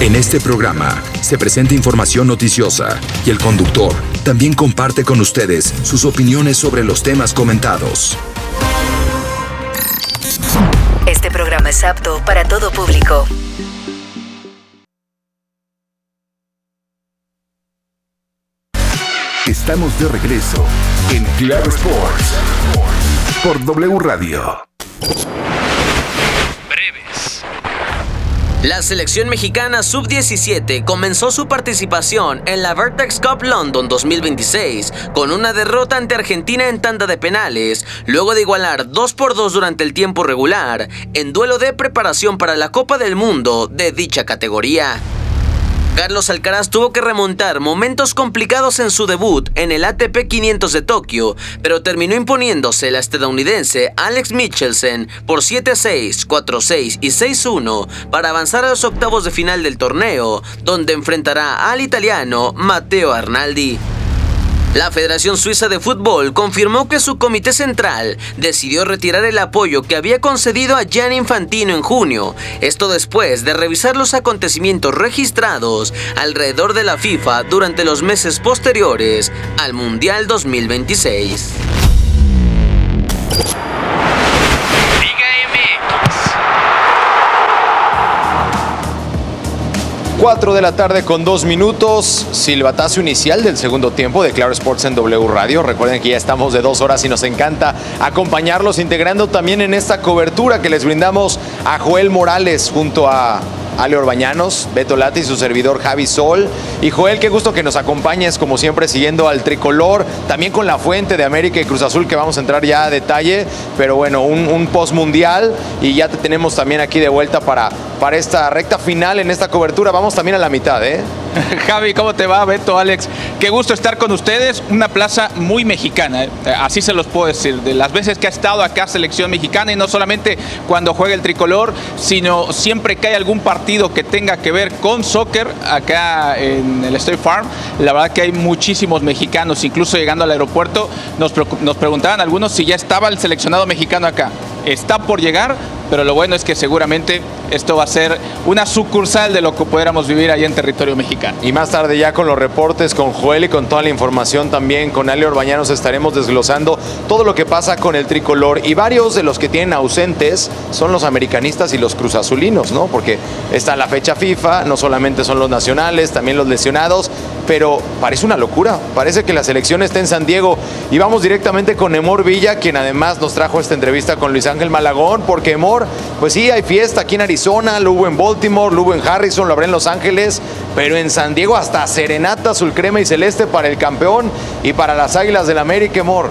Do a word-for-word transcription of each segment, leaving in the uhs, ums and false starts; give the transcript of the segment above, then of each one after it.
En este programa se presenta información noticiosa y el conductor también comparte con ustedes sus opiniones sobre los temas comentados. Este programa es apto para todo público. Estamos de regreso en Claro Sports por W Radio. La selección mexicana sub diecisiete comenzó su participación en la Vertex Cup London dos mil veintiséis con una derrota ante Argentina en tanda de penales, luego de igualar dos por dos durante el tiempo regular, en duelo de preparación para la Copa del Mundo de dicha categoría. Carlos Alcaraz tuvo que remontar momentos complicados en su debut en el A T P quinientos de Tokio, pero terminó imponiéndose el estadounidense Alex Michelsen por siete a seis, cuatro a seis y seis a uno para avanzar a los octavos de final del torneo, donde enfrentará al italiano Matteo Arnaldi. La Federación Suiza de Fútbol confirmó que su comité central decidió retirar el apoyo que había concedido a Gianni Infantino en junio, esto después de revisar los acontecimientos registrados alrededor de la FIFA durante los meses posteriores al Mundial dos mil veintiséis. cuatro de la tarde con dos minutos, silbatazo inicial del segundo tiempo de Claro Sports en W Radio. Recuerden que ya estamos de dos horas y nos encanta acompañarlos, integrando también en esta cobertura que les brindamos a Joel Morales junto a Ale Orbañanos, Beto Lati y su servidor Javi Sol. Y Joel, qué gusto que nos acompañes, como siempre, siguiendo al tricolor, también con la fuente de América y Cruz Azul, que vamos a entrar ya a detalle, pero bueno, un, un post-mundial, y ya te tenemos también aquí de vuelta para, para esta recta final en esta cobertura. Vamos también a la mitad, ¿eh? Javi, ¿cómo te va? Beto, Alex, qué gusto estar con ustedes. Una plaza muy mexicana, ¿eh? Así se los puedo decir, de las veces que ha estado acá selección mexicana, y no solamente cuando juega el tricolor, sino siempre que hay algún partido que tenga que ver con soccer acá en el State Farm. La verdad que hay muchísimos mexicanos, incluso llegando al aeropuerto nos, nos preguntaban algunos si ya estaba el seleccionado mexicano acá. Está por llegar, pero lo bueno es que seguramente esto va a ser una sucursal de lo que pudiéramos vivir allá en territorio mexicano. Y más tarde ya con los reportes, con Joel y con toda la información también, con Ale Orbañanos estaremos desglosando todo lo que pasa con el tricolor, y varios de los que tienen ausentes son los americanistas y los cruzazulinos, ¿no? Porque está la fecha FIFA, no solamente son los nacionales, también los lesionados, pero parece una locura, parece que la selección está en San Diego. Y vamos directamente con Emor Villa, quien además nos trajo esta entrevista con Luis Ángel Malagón, porque Emor, pues sí, hay fiesta aquí en Arizona, lo hubo en Baltimore, lo hubo en Harrison, lo habrá en Los Ángeles, pero en San Diego hasta serenata azul crema y celeste para el campeón y para las Águilas del América. Emor.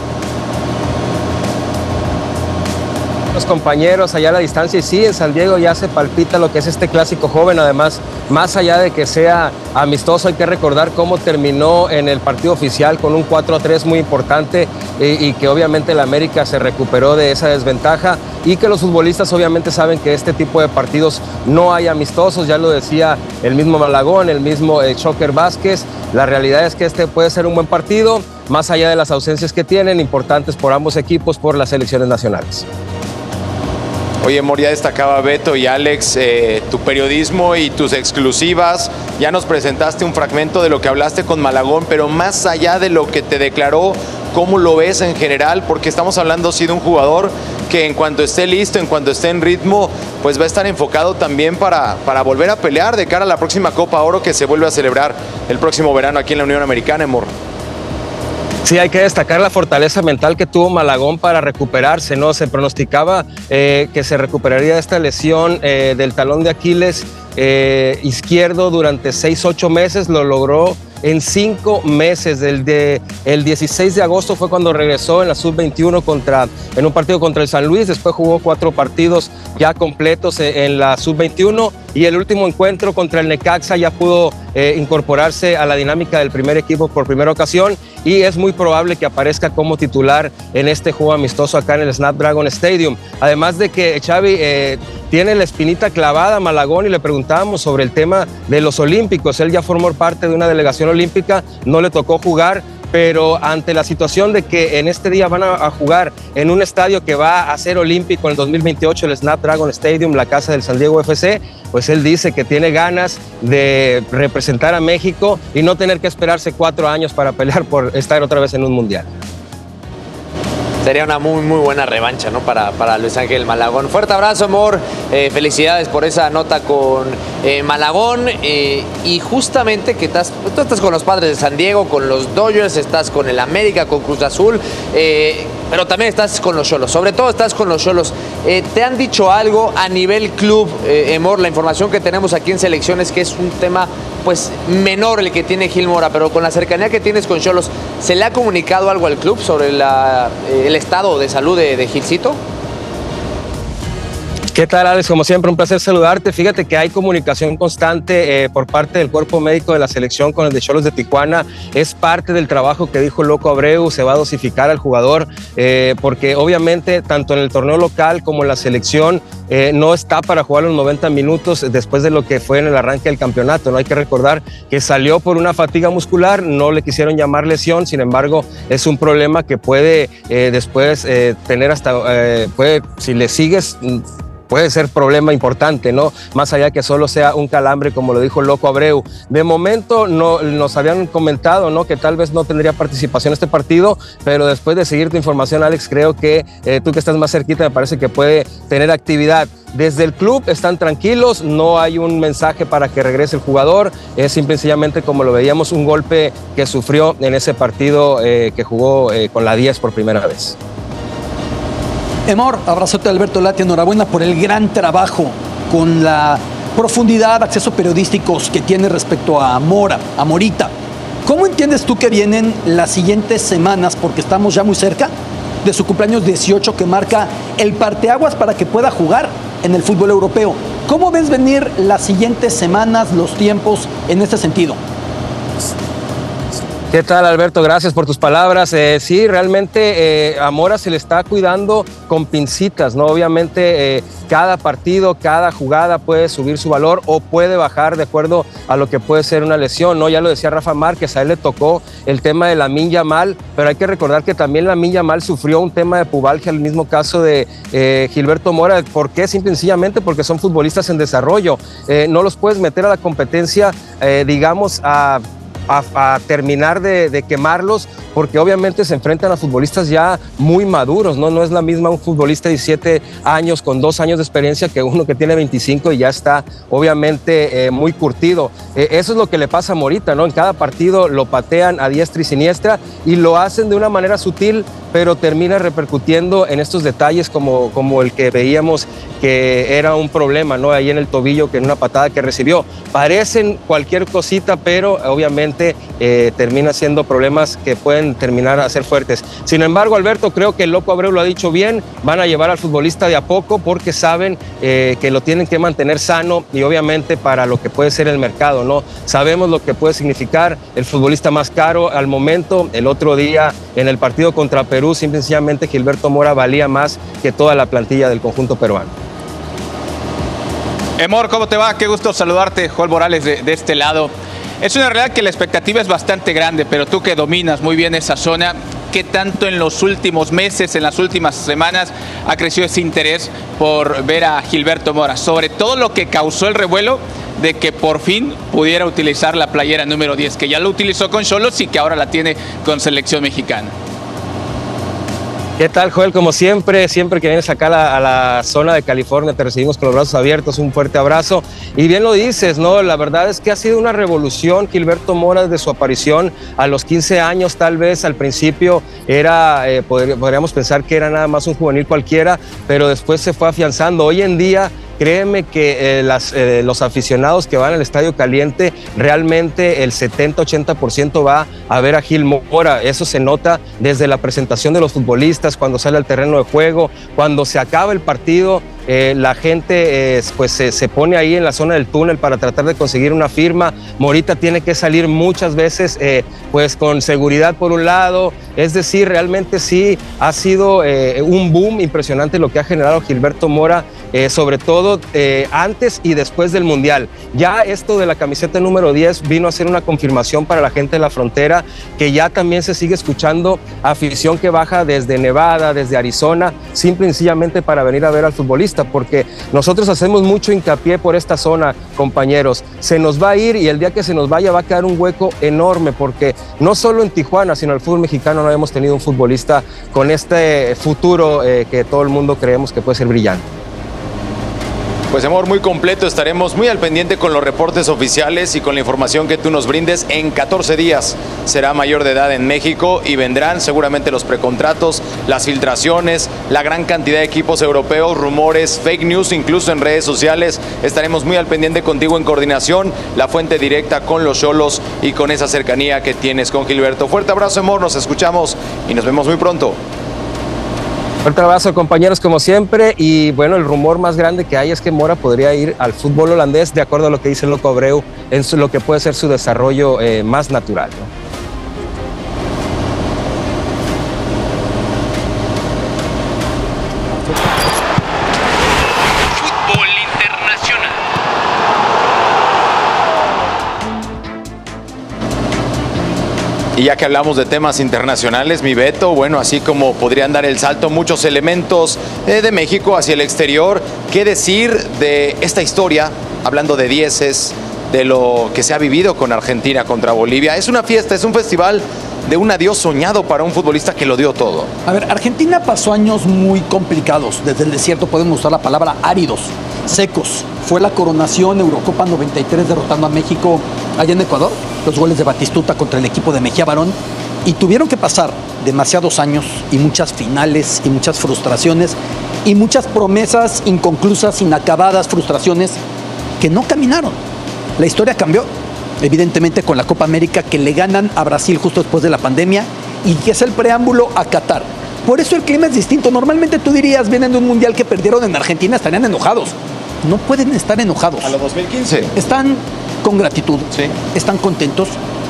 Los compañeros allá a la distancia, y sí, en San Diego ya se palpita lo que es este clásico joven. Además, más allá de que sea amistoso, hay que recordar cómo terminó en el partido oficial con un cuatro a tres muy importante, y, y que obviamente el América se recuperó de esa desventaja, y que los futbolistas obviamente saben que este tipo de partidos no hay amistosos. Ya lo decía el mismo Malagón, el mismo eh, Choker Vázquez. La realidad es que este puede ser un buen partido, más allá de las ausencias que tienen, importantes por ambos equipos, por las selecciones nacionales. Oye, Emor, ya destacaba Beto y Alex, eh, tu periodismo y tus exclusivas. Ya nos presentaste un fragmento de lo que hablaste con Malagón, pero más allá de lo que te declaró, ¿cómo lo ves en general? Porque estamos hablando sí de un jugador que en cuanto esté listo, en cuanto esté en ritmo, pues va a estar enfocado también para, para volver a pelear de cara a la próxima Copa Oro que se vuelve a celebrar el próximo verano aquí en la Unión Americana, Emor. Sí, hay que destacar la fortaleza mental que tuvo Malagón para recuperarse, ¿no? Se pronosticaba eh, que se recuperaría de esta lesión eh, del talón de Aquiles eh, izquierdo durante seis, ocho meses. Lo logró en cinco meses. El, de, el dieciséis de agosto fue cuando regresó en la sub veintiuno contra, en un partido contra el San Luis. Después jugó cuatro partidos ya completos en la sub veintiuno, y el último encuentro contra el Necaxa ya pudo eh, incorporarse a la dinámica del primer equipo por primera ocasión, y es muy probable que aparezca como titular en este juego amistoso acá en el Snapdragon Stadium. Además de que Xavi eh, tiene la espinita clavada a Malagón, y le preguntábamos sobre el tema de los olímpicos. Él ya formó parte de una delegación olímpica, no le tocó jugar, pero ante la situación de que en este día van a, a jugar en un estadio que va a ser olímpico en el dos mil veintiocho, el Snapdragon Stadium, la casa del San Diego F C, pues él dice que tiene ganas de representar a México y no tener que esperarse cuatro años para pelear por estar otra vez en un mundial. Sería una muy, muy buena revancha, ¿no? Para, para Luis Ángel Malagón. Fuerte abrazo, amor. Eh, felicidades por esa nota con eh, Malagón. Eh, y justamente que estás, tú estás con los Padres de San Diego, con los Dodgers, estás con el América, con Cruz Azul, eh, pero también estás con los Xolos. Sobre todo estás con los Xolos. Eh, ¿Te han dicho algo a nivel club, eh, Emor? La información que tenemos aquí en Selección es que es un tema pues menor el que tiene Gil Mora, pero con la cercanía que tienes con Xolos, ¿se le ha comunicado algo al club sobre la, eh, el estado de salud de, de Gilcito? ¿Qué tal, Alex? Como siempre, un placer saludarte. Fíjate que hay comunicación constante eh, por parte del cuerpo médico de la selección con el de Xolos de Tijuana. Es parte del trabajo que dijo Loco Abreu, se va a dosificar al jugador, eh, porque obviamente tanto en el torneo local como en la selección eh, no está para jugar los noventa minutos después de lo que fue en el arranque del campeonato. No hay que recordar que salió por una fatiga muscular, no le quisieron llamar lesión, sin embargo, es un problema que puede eh, después eh, tener hasta, eh, puede, si le sigues, puede ser problema importante, ¿no? Más allá que solo sea un calambre, como lo dijo Loco Abreu. De momento no, nos habían comentado, ¿no?, que tal vez no tendría participación en este partido, pero después de seguir tu información, Alex, creo que eh, tú que estás más cerquita, me parece que puede tener actividad. Desde el club están tranquilos, no hay un mensaje para que regrese el jugador, es simple y sencillamente, como lo veíamos, un golpe que sufrió en ese partido eh, que jugó eh, con la diez por primera vez. Emor, abrazote a Alberto Lati, enhorabuena por el gran trabajo con la profundidad, acceso periodísticos que tiene respecto a Mora, a Morita. ¿Cómo entiendes tú que vienen las siguientes semanas, porque estamos ya muy cerca de su cumpleaños dieciocho, que marca el parteaguas para que pueda jugar en el fútbol europeo? ¿Cómo ves venir las siguientes semanas, los tiempos en este sentido? ¿Qué tal, Alberto? Gracias por tus palabras. Eh, sí, realmente eh, a Mora se le está cuidando con pincitas, ¿no? Obviamente eh, cada partido, cada jugada puede subir su valor o puede bajar de acuerdo a lo que puede ser una lesión, ¿no? Ya lo decía Rafa Márquez, a él le tocó el tema de Lamine Yamal, pero hay que recordar que también Lamine Yamal sufrió un tema de pubalgia, el mismo caso de eh, Gilberto Mora. ¿Por qué? Simple y sencillamente porque son futbolistas en desarrollo. Eh, no los puedes meter a la competencia, eh, digamos, a... A, a terminar de, de quemarlos, porque obviamente se enfrentan a futbolistas ya muy maduros, ¿no? No es la misma un futbolista de diecisiete años con dos años de experiencia que uno que tiene veinticinco y ya está obviamente eh, muy curtido. Eh, eso es lo que le pasa a Morita, ¿no? En cada partido lo patean a diestra y siniestra y lo hacen de una manera sutil, pero termina repercutiendo en estos detalles como, como el que veíamos que era un problema, ¿no? Ahí en el tobillo, que en una patada que recibió. Parecen cualquier cosita, pero obviamente eh, termina siendo problemas que pueden terminar a ser fuertes. Sin embargo, Alberto, creo que el Loco Abreu lo ha dicho bien, van a llevar al futbolista de a poco porque saben eh, que lo tienen que mantener sano y obviamente para lo que puede ser el mercado, ¿no? Sabemos lo que puede significar el futbolista más caro al momento. El otro día en el partido contra Perú, simplemente Gilberto Mora valía más que toda la plantilla del conjunto peruano. Emor, ¿cómo te va? Qué gusto saludarte, Joel Morales de, de este lado. Es una realidad que la expectativa es bastante grande, pero tú que dominas muy bien esa zona, ¿qué tanto en los últimos meses, en las últimas semanas, ha crecido ese interés por ver a Gilberto Mora? Sobre todo lo que causó el revuelo de que por fin pudiera utilizar la playera número diez, que ya lo utilizó con Xolos y que ahora la tiene con selección mexicana. ¿Qué tal, Joel? Como siempre, siempre que vienes acá a la, a la zona de California, te recibimos con los brazos abiertos, un fuerte abrazo. Y bien lo dices, ¿no? La verdad es que ha sido una revolución Gilberto Mora desde su aparición a los quince años, tal vez al principio era, eh, podría, podríamos pensar que era nada más un juvenil cualquiera, pero después se fue afianzando. Hoy en día, créeme que eh, las, eh, los aficionados que van al Estadio Caliente, realmente el setenta ochenta por ciento va a ver a Gil Mora. Eso se nota desde la presentación de los futbolistas, cuando sale al terreno de juego, cuando se acaba el partido. Eh, la gente eh, pues se, se pone ahí en la zona del túnel para tratar de conseguir una firma. Morita tiene que salir muchas veces eh, pues con seguridad por un lado, es decir, realmente sí ha sido eh, un boom impresionante lo que ha generado Gilberto Mora eh, sobre todo eh, antes y después del Mundial. Ya esto de la camiseta número diez vino a ser una confirmación para la gente de la frontera, que ya también se sigue escuchando afición que baja desde Nevada, desde Arizona, simple y sencillamente para venir a ver al futbolista, porque nosotros hacemos mucho hincapié por esta zona, compañeros. Se nos va a ir y el día que se nos vaya va a quedar un hueco enorme, porque no solo en Tijuana, sino en el fútbol mexicano no hemos tenido un futbolista con este futuro eh, que todo el mundo creemos que puede ser brillante. Pues amor, muy completo, estaremos muy al pendiente con los reportes oficiales y con la información que tú nos brindes. En catorce días será mayor de edad en México y vendrán seguramente los precontratos, las filtraciones, la gran cantidad de equipos europeos, rumores, fake news, incluso en redes sociales. Estaremos muy al pendiente contigo en coordinación, la fuente directa con los Xolos y con esa cercanía que tienes con Gilberto. Fuerte abrazo, amor, nos escuchamos y nos vemos muy pronto. Fuerte abrazo, compañeros, como siempre. Y bueno, el rumor más grande que hay es que Mora podría ir al fútbol holandés, de acuerdo a lo que dice el Loco Abreu, en su, lo que puede ser su desarrollo eh, más natural, ¿no? Y ya que hablamos de temas internacionales, mi Beto, bueno, así como podrían dar el salto muchos elementos eh, de México hacia el exterior, ¿qué decir de esta historia, hablando de dieces, de lo que se ha vivido con Argentina contra Bolivia? Es una fiesta, es un festival de un adiós soñado para un futbolista que lo dio todo. A ver, Argentina pasó años muy complicados. Desde el desierto podemos usar la palabra áridos, secos. Fue la coronación Eurocopa noventa y tres derrotando a México allá en Ecuador, los goles de Batistuta contra el equipo de Mejía Barón, y tuvieron que pasar demasiados años y muchas finales y muchas frustraciones y muchas promesas inconclusas, inacabadas, frustraciones que no caminaron. La historia cambió, evidentemente, con la Copa América, que le ganan a Brasil justo después de la pandemia y que es el preámbulo a Qatar. Por eso el clima es distinto. Normalmente tú dirías, vienen de un mundial que perdieron en Argentina, estarían enojados. No pueden estar enojados. A los dos mil quince. Están con gratitud, sí. Están contentos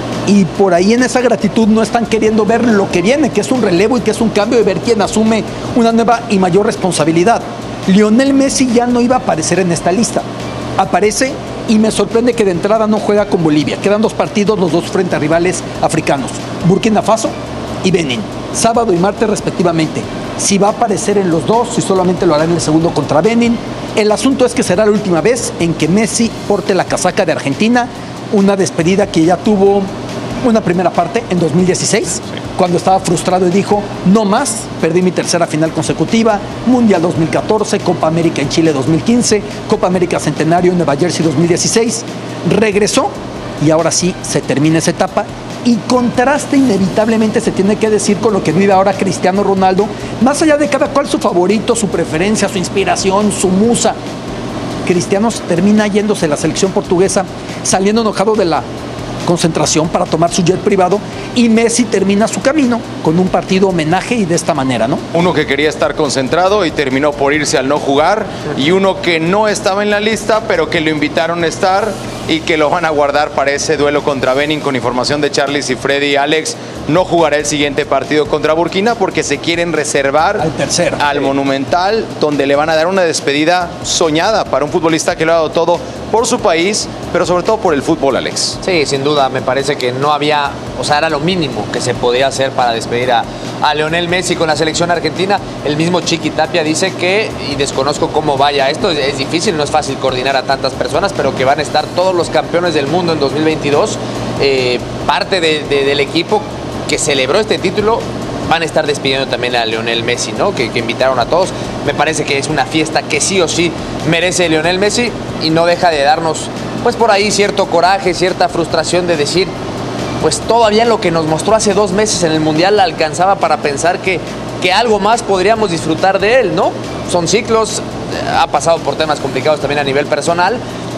y por ahí en esa gratitud no están queriendo ver lo que viene, que es un relevo y que es un cambio de ver quién asume una nueva y mayor responsabilidad. Lionel Messi ya no iba a aparecer en esta lista. Aparece y me sorprende que de entrada no juega con Bolivia. Quedan dos partidos, los dos frente a rivales africanos, Burkina Faso y Benín, sábado y martes respectivamente. Si va a aparecer en los dos, si solamente lo hará en el segundo contra Benín. El asunto es que será la última vez en que Messi porte la casaca de Argentina, una despedida que ya tuvo una primera parte en dos mil dieciséis, sí, cuando estaba frustrado y dijo, no más, perdí mi tercera final consecutiva, Mundial dos mil catorce, Copa América en Chile dos mil quince, Copa América Centenario en Nueva Jersey dos mil dieciséis, regresó y ahora sí se termina esa etapa. Y contraste inevitablemente se tiene que decir con lo que vive ahora Cristiano Ronaldo, más allá de cada cual su favorito, su preferencia, su inspiración, su musa. Cristiano termina yéndose a la selección portuguesa, saliendo enojado de la concentración para tomar su jet privado, y Messi termina su camino con un partido homenaje y de esta manera, ¿no? Uno que quería estar concentrado y terminó por irse al no jugar, y uno que no estaba en la lista pero que lo invitaron a estar y que lo van a guardar para ese duelo contra Benin. Con información de Charlie y Freddy, Alex no jugará el siguiente partido contra Burkina porque se quieren reservar al tercero, al sí. Monumental, donde le van a dar una despedida soñada para un futbolista que lo ha dado todo por su país, pero sobre todo por el fútbol, Alex. Sí, sin duda, me parece que no había, o sea, era lo mínimo que se podía hacer para despedir a, a Lionel Messi con la selección argentina. El mismo Chiqui Tapia dice que, y desconozco cómo vaya esto, es, es difícil, no es fácil coordinar a tantas personas, pero que van a estar todos los campeones del mundo en dos mil veintidós, eh, parte de, de, del equipo que celebró este título. Van a estar despidiendo también a Lionel Messi, ¿no? Que, que invitaron a todos. Me parece que es una fiesta que sí o sí merece Lionel Messi y no deja de darnos, pues por ahí, cierto coraje, cierta frustración de decir, pues todavía lo que nos mostró hace dos meses en el Mundial alcanzaba para pensar que, que algo más podríamos disfrutar de él, ¿no? Son ciclos, ha pasado por temas complicados también a nivel personal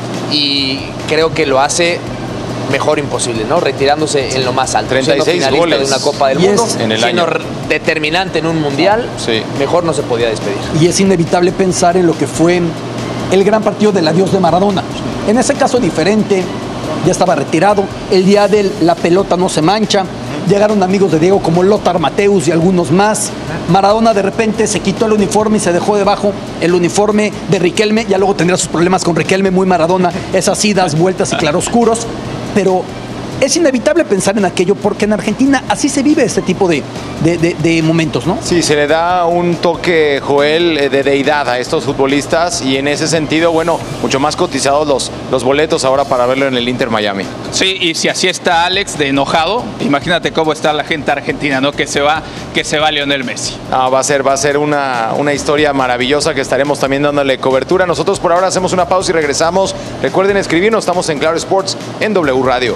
y creo que lo hace mejor imposible, ¿no? Retirándose en lo más alto. treinta y seis goles de una Copa del Mundo, es, en el siendo año. determinante en un Mundial, sí. Mejor no se podía despedir. Y es inevitable pensar en lo que fue el gran partido del adiós de Maradona. En ese caso diferente, ya estaba retirado, el día de la pelota no se mancha, llegaron amigos de Diego como Lothar Matthäus y algunos más. Maradona de repente se quitó el uniforme y se dejó debajo el uniforme de Riquelme, ya luego tendría sus problemas con Riquelme, muy Maradona, esas idas, vueltas y claroscuros, pero es inevitable pensar en aquello porque en Argentina así se vive este tipo de, de, de, de momentos, ¿no? Sí, se le da un toque, Joel, de deidad a estos futbolistas y en ese sentido, bueno, mucho más cotizados los, los boletos ahora para verlo en el Inter Miami. Sí, y si así está Alex de enojado, imagínate cómo está la gente argentina, ¿no? Que se va, que se va Lionel Messi. Ah, va a ser, va a ser una, una historia maravillosa que estaremos también dándole cobertura. Nosotros por ahora hacemos una pausa y regresamos. Recuerden escribirnos, estamos en Claro Sports en W Radio.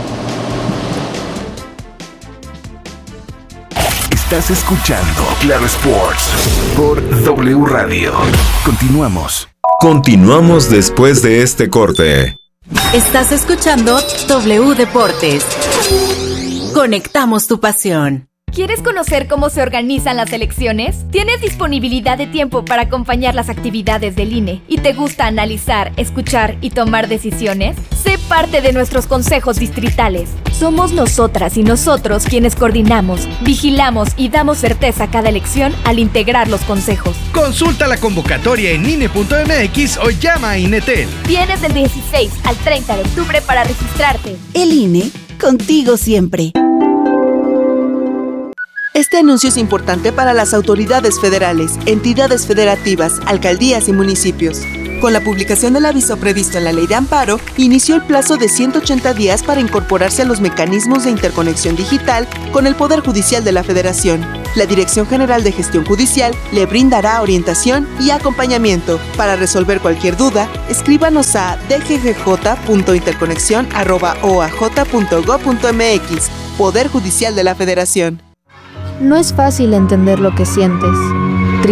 Estás escuchando Claro Sports por W Radio. Continuamos. Continuamos después de este corte. Estás escuchando W Deportes. Conectamos tu pasión. ¿Quieres conocer cómo se organizan las elecciones? ¿Tienes disponibilidad de tiempo para acompañar las actividades del I N E? ¿Y te gusta analizar, escuchar y tomar decisiones? Sé parte de nuestros consejos distritales. Somos nosotras y nosotros quienes coordinamos, vigilamos y damos certeza a cada elección al integrar los consejos. Consulta la convocatoria en I N E punto M X o llama a INETEL. Tienes del dieciséis al treinta de octubre para registrarte. El I N E, contigo siempre. Este anuncio es importante para las autoridades federales, entidades federativas, alcaldías y municipios. Con la publicación del aviso previsto en la Ley de Amparo, inició el plazo de ciento ochenta días para incorporarse a los mecanismos de interconexión digital con el Poder Judicial de la Federación. La Dirección General de Gestión Judicial le brindará orientación y acompañamiento. Para resolver cualquier duda, escríbanos a d g g j punto interconexión arroba o a j punto gob punto m x, Poder Judicial de la Federación. No es fácil entender lo que sientes.